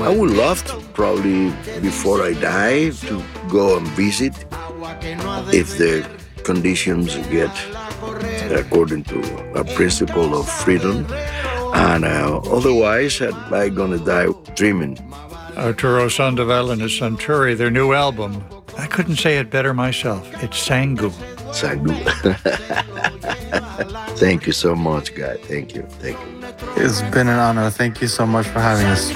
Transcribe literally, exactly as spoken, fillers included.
I would love to probably before I die to go and visit if the conditions get according to a principle of freedom. And uh, otherwise, I'm gonna die dreaming. Arturo Sandoval and his Suntory, their new album. I couldn't say it better myself. It's Sangu. Sangu. Thank you so much, guy. Thank you. Thank you. It's been an honor. Thank you so much for having us.